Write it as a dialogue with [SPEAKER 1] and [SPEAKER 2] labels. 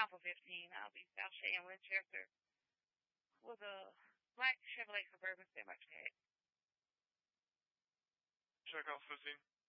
[SPEAKER 1] Alpha 15. I'll be South Cheyenne Winchester with a black Chevrolet Suburban semi-truck.
[SPEAKER 2] Check Alpha 15.